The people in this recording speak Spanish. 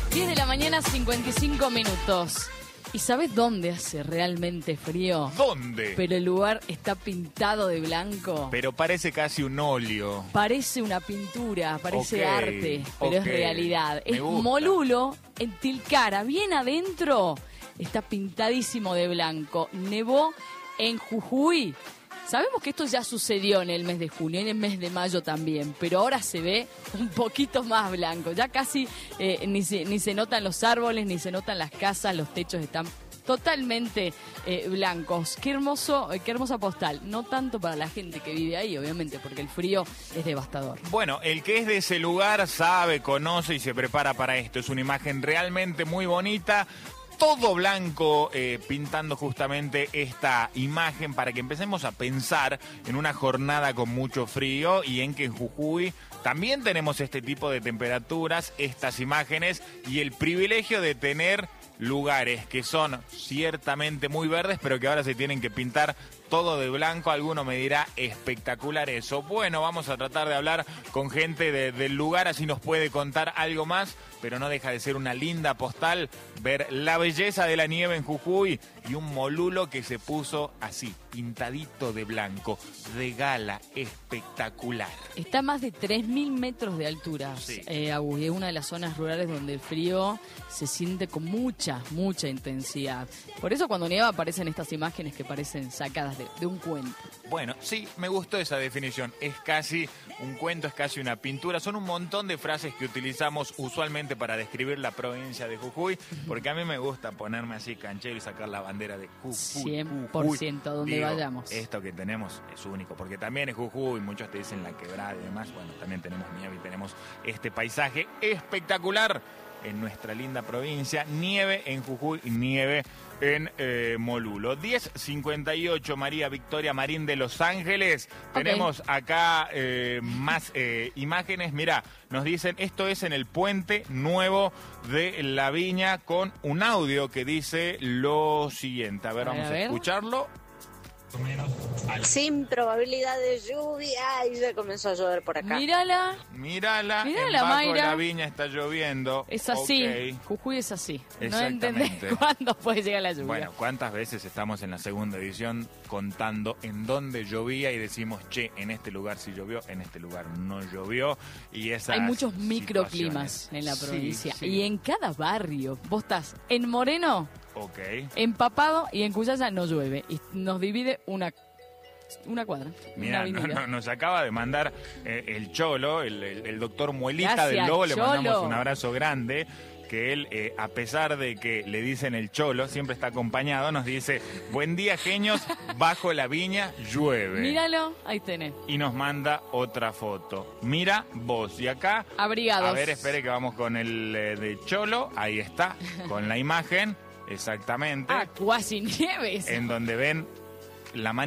10 de la mañana, 55 minutos. ¿Y sabes dónde hace realmente frío? ¿Dónde? Pero el lugar está pintado de blanco. Pero parece casi un óleo. Parece una pintura, parece Ok, arte, pero es ok. realidad. Me Es gusta. Molulo, en Tilcara, bien adentro, está pintadísimo de blanco. Nevó en Jujuy. Sabemos que esto ya sucedió en el mes de junio, en el mes de mayo también, pero ahora se ve un poquito más blanco. Ya casi ni se notan los árboles, ni se notan las casas, los techos están totalmente blancos. Qué hermosa postal. No tanto para la gente que vive ahí, obviamente, porque el frío es devastador. Bueno, el que es de ese lugar sabe, conoce y se prepara para esto. Es una imagen realmente muy bonita. Todo blanco, pintando justamente esta imagen para que empecemos a pensar en una jornada con mucho frío y en que en Jujuy también tenemos este tipo de temperaturas, estas imágenes y el privilegio de tener lugares que son ciertamente muy verdes, pero que ahora se tienen que pintar todo de blanco. Alguno me dirá, espectacular eso. Bueno, vamos a tratar de hablar con gente del lugar, así nos puede contar algo más, pero no deja de ser una linda postal ver la belleza de la nieve en Jujuy y un Molulo que se puso así, pintadito de blanco, de gala, espectacular. Está a más de 3.000 metros de altura, Sí. Agus, y es una de las zonas rurales donde el frío se siente con mucha intensidad. Por eso cuando nieva aparecen estas imágenes que parecen sacadas de un cuento. Bueno, sí, me gustó esa definición. Es casi un cuento, es casi una pintura. Son un montón de frases que utilizamos usualmente para describir la provincia de Jujuy, porque a mí me gusta ponerme así canchero y sacar la bandera de Jujuy. 100% donde Digo, vayamos. Esto que tenemos es único, porque también es Jujuy, muchos te dicen la quebrada y demás. Bueno, también tenemos nieve y tenemos este paisaje espectacular en nuestra linda provincia. Nieve en Jujuy y nieve en Molulo. 10:58, María Victoria Marín de Los Ángeles. Tenemos acá más imágenes. Mirá, nos dicen, esto es en el puente nuevo de La Viña, con un audio que dice lo siguiente. A ver, vamos a escucharlo. Sin probabilidad de lluvia y ya comenzó a llover por acá. Mírala, Mírala, en Mírala, Bajo Mayra. La Viña está lloviendo. es así. Ok. Jujuy es así. No Exactamente. entendés cuándo puede llegar la lluvia. Bueno, ¿cuántas veces estamos en la segunda edición contando en dónde llovía y decimos, che, en este lugar sí llovió, en este lugar no llovió? Y esas Hay muchos situaciones. microclimas en la Sí, provincia. sí. Y en cada barrio, vos estás en Moreno, Ok. empapado, y en Cuyaya no llueve. Y nos divide una cuadra. Mira, una avenida. nos acaba de mandar el Cholo, el doctor Muelita Gracias, del Lobo, le Cholo. mandamos un abrazo grande, que él, a pesar de que le dicen el Cholo, siempre está acompañado, nos dice, buen día genios, bajo la viña llueve. Míralo, ahí tenés. Y nos manda otra foto. Mira vos, y acá, Abrigados. a ver, espere que vamos con el de Cholo, ahí está, con la imagen, exactamente, Ah, cuasi nieves. en donde ven la